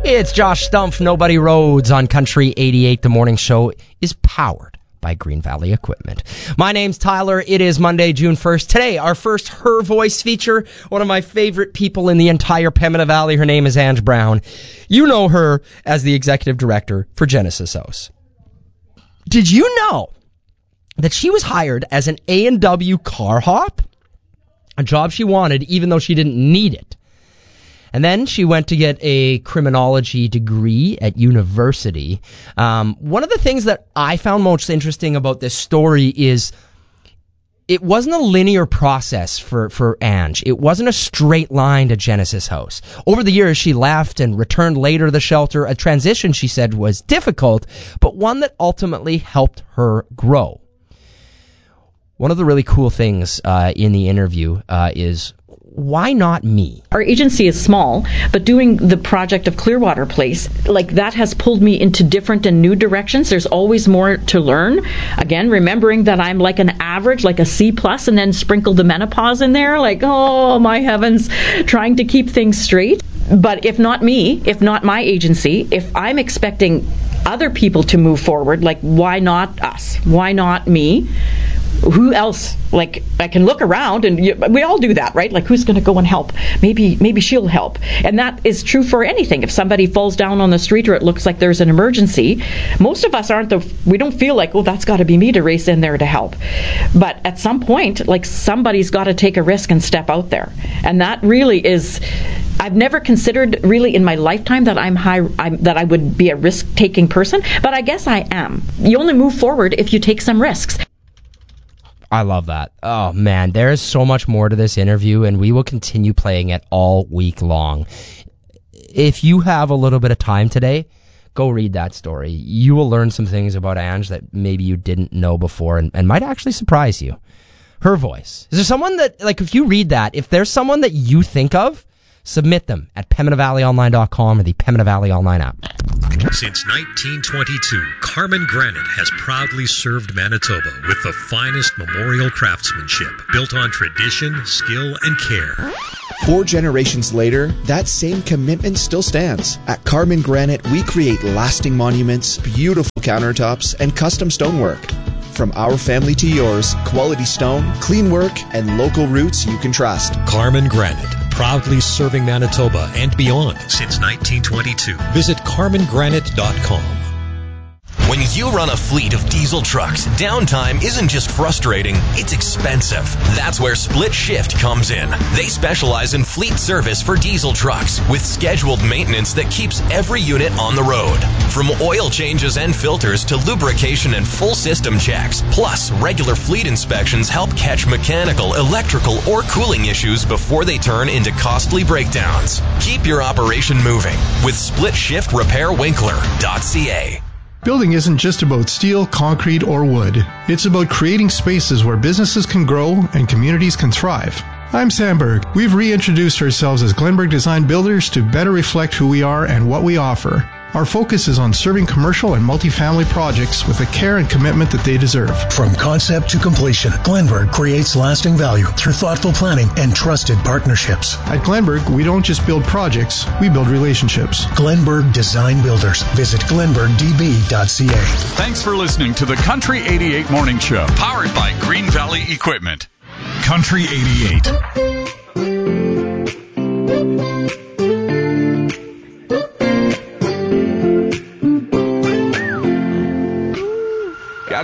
It's Josh Stumpf, Nobody Rhodes on Country 88. The morning show is powered by Green Valley Equipment. My name's Tyler. It is Monday, June 1st. Today, our first Her Voice feature. One of my favorite people in the entire Pembina Valley. Her name is Ange Brown. You know her as the executive director for Genesis House. Did you know that she was hired as an A&W car hop? A job she wanted, even though she didn't need it. And then she went to get a criminology degree at university. One of the things that I found most interesting about this story is it wasn't a linear process for Ange. It wasn't a straight line to Genesis House. Over the years, she left and returned later to the shelter. A transition, she said, was difficult, but one that ultimately helped her grow. One of the really cool things in the interview is, why not me? Our agency is small, but doing the project of Clearwater Place, like that has pulled me into different and new directions. There's always more to learn. Again, remembering that I'm like an average, like a C+, and then sprinkle the menopause in there, like, oh my heavens, trying to keep things straight. But if not me, if not my agency, if I'm expecting other people to move forward, like why not us? Why not me? Who else? Like, I can look around, and we all do that, right? Like, who's going to go and help? Maybe she'll help. And that is true for anything. If somebody falls down on the street or it looks like there's an emergency, most of us we don't feel like, well, that's got to be me to race in there to help. But at some point, like, somebody's got to take a risk and step out there. And that really is, I've never considered really in my lifetime that that I would be a risk-taking person, but I guess I am. You only move forward if you take some risks. I love that. Oh, man, there is so much more to this interview, and we will continue playing it all week long. If you have a little bit of time today, go read that story. You will learn some things about Ange that maybe you didn't know before and might actually surprise you. Her voice. Is there someone that, like, if you read that, if there's someone that you think of, submit them at PembinaValleyOnline.com or the Pembina Valley Online app. Since 1922, Carmen Granite has proudly served Manitoba with the finest memorial craftsmanship, built on tradition, skill, and care. 4 generations later, that same commitment still stands. At Carmen Granite, we create lasting monuments, beautiful countertops, and custom stonework. From our family to yours, quality stone, clean work, and local roots you can trust. Carmen Granite, proudly serving Manitoba and beyond since 1922. Visit CarmenGranite.com. When you run a fleet of diesel trucks, downtime isn't just frustrating, it's expensive. That's where Split Shift comes in. They specialize in fleet service for diesel trucks with scheduled maintenance that keeps every unit on the road. From oil changes and filters to lubrication and full system checks. Plus, regular fleet inspections help catch mechanical, electrical, or cooling issues before they turn into costly breakdowns. Keep your operation moving with SplitShiftRepairWinkler.ca. Building isn't just about steel, concrete, or wood. It's about creating spaces where businesses can grow and communities can thrive. I'm Sam Berg. We've reintroduced ourselves as Glenberg Design Builders to better reflect who we are and what we offer. Our focus is on serving commercial and multifamily projects with the care and commitment that they deserve. From concept to completion, Glenberg creates lasting value through thoughtful planning and trusted partnerships. At Glenberg, we don't just build projects, we build relationships. Glenberg Design Builders. Visit glenbergdb.ca. Thanks for listening to the Country 88 Morning Show, powered by Green Valley Equipment. Country 88.